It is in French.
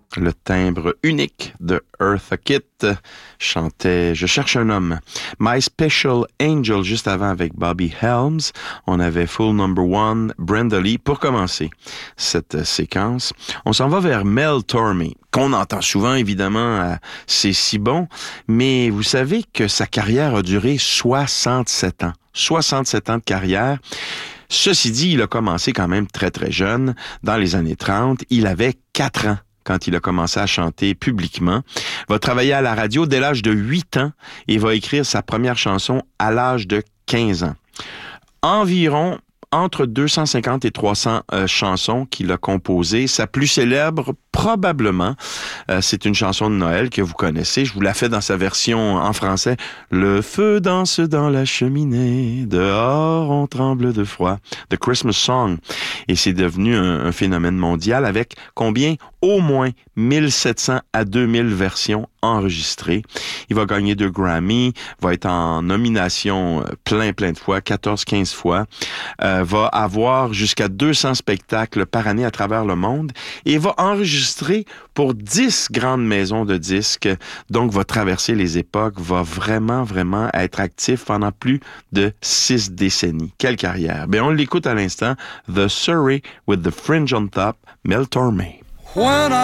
Le timbre unique de Eartha Kitt chantait « Je cherche un homme ». My Special Angel, juste avant avec Bobby Helms. On avait Full Number One, Brenda Lee. Pour commencer cette séquence, on s'en va vers Mel Torme, qu'on entend souvent, évidemment, à C'est si bon, mais vous savez que sa carrière a duré 67 ans. 67 ans de carrière. Ceci dit, il a commencé quand même très, très jeune. Dans les années 30, il avait 4 ans quand il a commencé à chanter publiquement. Il va travailler à la radio dès l'âge de 8 ans et va écrire sa première chanson à l'âge de 15 ans. Environ entre 250 et 300 chansons qu'il a composées. Sa plus célèbre, probablement, c'est une chanson de Noël que vous connaissez. Je vous la fais dans sa version en français. Le feu danse dans la cheminée, dehors on tremble de froid. The Christmas Song. Et c'est devenu un phénomène mondial avec combien? Au moins 1700 à 2000 versions enregistrées. Il va gagner 2 Grammy, va être en nomination plein de fois, 14-15 fois. Va avoir jusqu'à 200 spectacles par année à travers le monde et va enregistrer pour 10 grandes maisons de disques. Donc, va traverser les époques, va vraiment être actif pendant plus de 6 décennies. Quelle carrière! Ben, on l'écoute à l'instant. The Surrey with the Fringe on Top, Mel Torme.